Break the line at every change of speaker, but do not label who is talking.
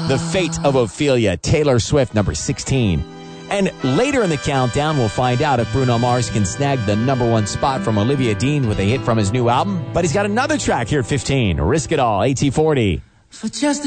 The Fate of Ophelia, Taylor Swift, number 16. And later in the countdown, we'll find out if Bruno Mars can snag the number 1 spot from Olivia Dean with a hit from his new album. But he's got another track here at 15, Risk It All, AT40.
For just